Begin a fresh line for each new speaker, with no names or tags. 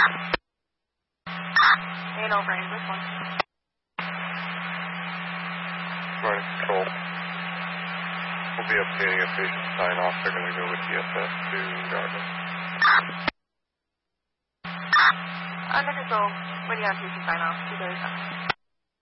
8 over English 1.
Morning, Control. We'll be obtaining a patient sign-off. They're going to go with DSS to Dartmouth.
Under control. Waiting on patient sign-off. 2:37.